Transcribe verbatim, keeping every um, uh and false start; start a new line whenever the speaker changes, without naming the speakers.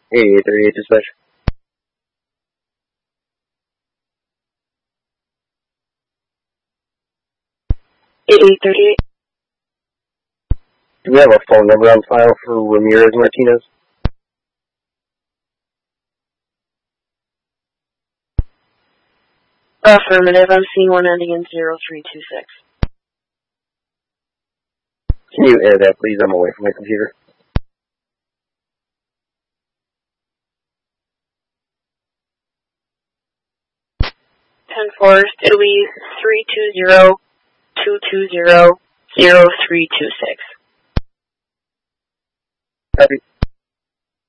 eighty-eight thirty-eight dispatch.
eighty-eight thirty-eight.
Do we have a phone number on file for Ramirez Martinez?
Affirmative. I'm seeing one ending in zero three two six.
Can you air that, please? I'm away from my computer.
ten Forest, it'll be three two zero two two zero zero three two six.
Copy.